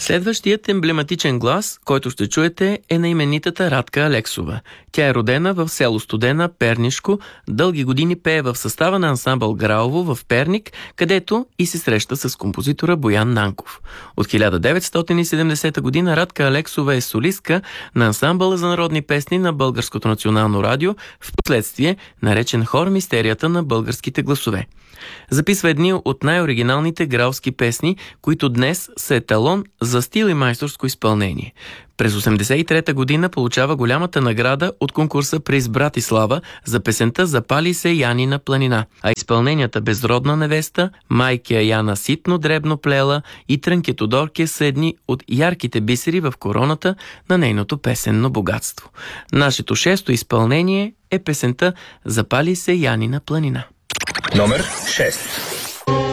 Следващият емблематичен глас, който ще чуете, е на именитата Радка Алексова. Тя е родена в село Студена, Пернишко, дълги години пее в състава на ансамбъл Граово в Перник, където и се среща с композитора Боян Нанков. От 1970 година Радка Алексова е солистка на ансамбъла за народни песни на Българското национално радио, в последствие наречен хор Мистерията на българските гласове. Записва едни от най-оригиналните граовски песни, които днес са еталон за стил и майсторско изпълнение. През 1983 година получава голямата награда от конкурса Приз Братислава за песента "Запали се Янина планина", а изпълненията "Безродна невеста", "Майкия Яна ситно дребно плела" и "Трънке Тодорке" са едни от ярките бисери в короната на нейното песенно богатство. Нашето шесто изпълнение е песента "Запали се Янина планина". Номер 6.